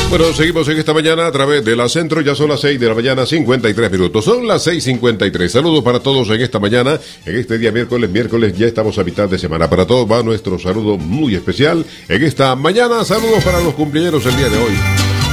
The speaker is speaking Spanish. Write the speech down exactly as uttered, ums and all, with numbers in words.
Bueno, seguimos en esta mañana a través de la Centro. Ya son las seis de la mañana, cincuenta y tres minutos. Son las seis cincuenta y tres. Saludos para todos en esta mañana. En este día miércoles, miércoles ya estamos a mitad de semana. Para todos va nuestro saludo muy especial en esta mañana. Saludos para los cumpleaños el día de hoy.